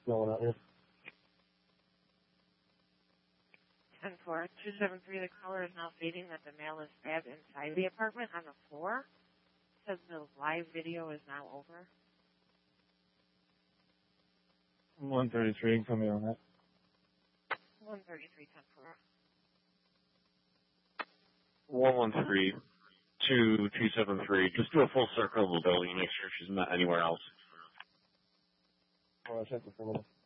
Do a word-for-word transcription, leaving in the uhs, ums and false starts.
going out here. ten four two seven three, the caller is now stating that the male is stabbed inside the apartment on the floor. Says the live video is now over. one thirty-three, come here on that. one thirty-three, ten four. one one three two two seven three. Just do a full circle of the building and make sure she's not anywhere else. All right, check the perimeter.